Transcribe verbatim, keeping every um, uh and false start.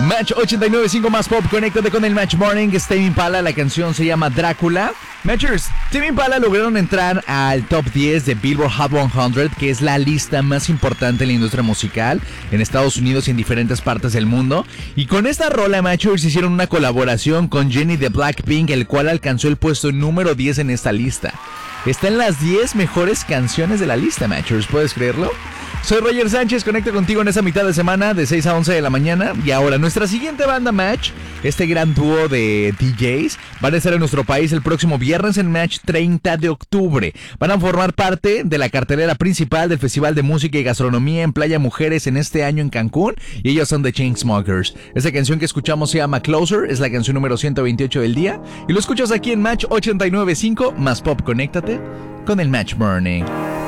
Match ochenta y nueve punto cinco más pop, conéctate con el Match Morning. Es Tame Impala, la canción se llama Drácula. Matchers, Tame Impala lograron entrar al top diez de Billboard Hot cien, que es la lista más importante en la industria musical en Estados Unidos y en diferentes partes del mundo. Y con esta rola, Matchers hicieron una colaboración con Jennie de Blackpink, el cual alcanzó el puesto número diez en esta lista. Está en las diez mejores canciones de la lista, Matchers, ¿puedes creerlo? Soy Roger Sánchez, conecto contigo en esa mitad de semana de seis a once de la mañana. Y ahora, nuestra siguiente banda Match, este gran dúo de D Js, van a estar en nuestro país el próximo viernes en Match treinta de octubre. Van a formar parte de la cartelera principal del Festival de Música y Gastronomía en Playa Mujeres en este año en Cancún. Y ellos son The Chainsmokers. Esta canción que escuchamos se llama Closer, es la canción número ciento veintiocho del día. Y lo escuchas aquí en Match ochenta y nueve punto cinco más pop, conéctate con el Match Morning.